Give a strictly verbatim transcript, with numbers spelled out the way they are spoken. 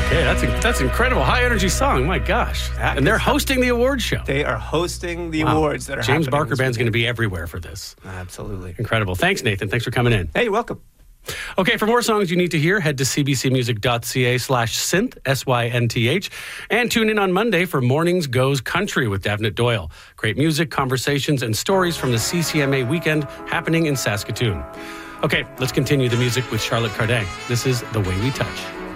Okay, that's that's incredible. High energy song. My gosh. That and they're is- hosting the award show. They are hosting the Wow. awards that are James happening Barker this Band's going to weekend. be everywhere for this. Absolutely. Incredible. Thanks, Nathan. Thanks for coming in. Hey, you're welcome. Okay, for more songs you need to hear, head to cbcmusic.ca slash synth, S Y N T H, and tune in on Monday for Mornings Goes Country with Davnit Doyle. Great music, conversations, and stories from the C C M A weekend happening in Saskatoon. Okay, let's continue the music with Charlotte Cardin. This is The Way We Touch.